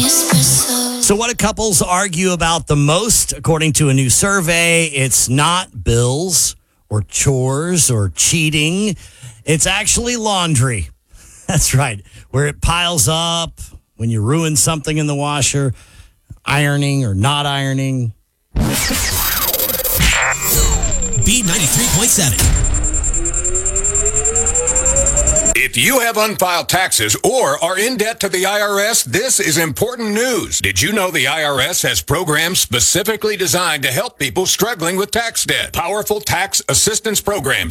So what do couples argue about the most? According to a new survey, it's not bills or chores or cheating. It's actually laundry. That's right. Where it piles up, when you ruin something in the washer, ironing or not ironing. B93.7. If you have unfiled taxes or are in debt to the IRS, this is important news. Did you know the IRS has programs specifically designed to help people struggling with tax debt? Powerful tax assistance programs